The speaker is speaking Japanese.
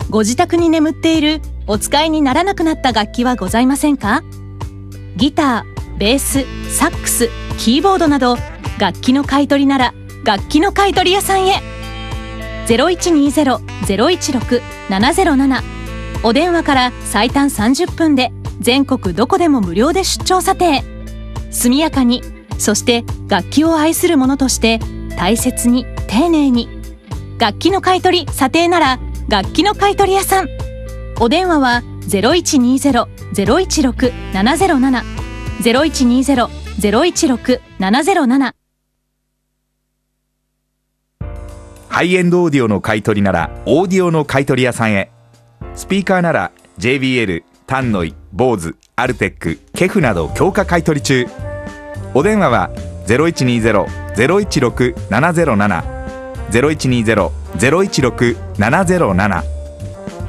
ご自宅に眠っているお使いにならなくなった楽器はございませんか？ギター、ベース、サックス、キーボードなど楽器の買い取りなら楽器の買い取り屋さんへ。 0120-016-707 お電話から最短30分で全国どこでも無料で出張査定。速やかに、そして楽器を愛する者として大切に丁寧に。楽器の買い取り査定なら楽器の買い取り屋さん。お電話は 0120-016-707 0120-016-707。 ハイエンドオーディオの買い取りならオーディオの買い取り屋さんへ。スピーカーなら JBL、タンノイ、ボーズ、アルテック、ケフなど強化買い取り中。お電話は 0120-016-707 0120-016-707。